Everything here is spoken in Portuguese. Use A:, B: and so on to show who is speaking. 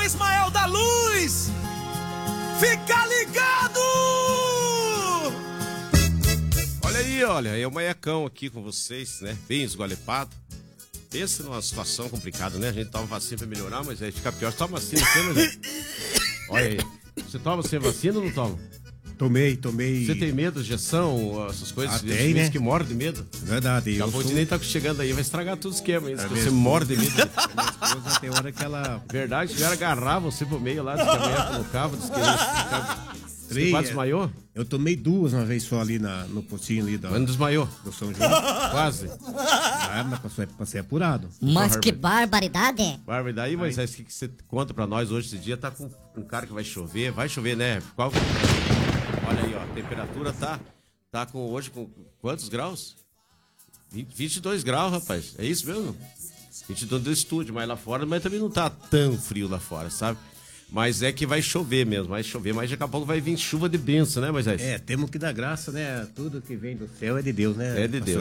A: São Ismael da Luz. Fica ligado!
B: Olha aí, olha, é o Maiacão aqui com vocês, né? Bem esgolepado. Pensa numa situação complicada, né? A gente toma vacina pra melhorar, mas aí fica pior. Você toma vacina sempre, né? Olha aí. Você toma sem vacina ou não toma?
C: Tomei.
B: Você tem medo de injeção, essas coisas?
C: Tem, né?
B: Que morre de medo?
C: Verdade.
B: A Valdinei tá chegando aí, vai estragar tudo o esquema. Hein? Se você
C: mesmo.
B: morre de medo.
C: Minha esposa tem hora que ela...
B: Verdade, tiveram agarrar você pro meio lá, diz que a mulher colocava, diz que você quase desmaiou?
C: Eu tomei 2 uma vez só ali no postinho ali
B: Mas não desmaiou?
C: do São João.
B: Quase.
C: Mas passei apurado.
D: Mas que barbaridade!
B: Bárbara, daí, Moisés, o que você conta pra nós hoje? Esse dia tá com um cara que vai chover, né? Olha aí, ó, a temperatura tá com hoje com quantos graus? 22 graus, rapaz. É isso mesmo? 22 do estúdio, mas lá fora, mas também não tá tão frio lá fora, sabe? Mas é que vai chover mesmo, vai chover, mas daqui a pouco vai vir chuva de bênção, né, Moisés?
C: Temos que dar graça, né? Tudo que vem do céu é de Deus, né?
B: É de Deus.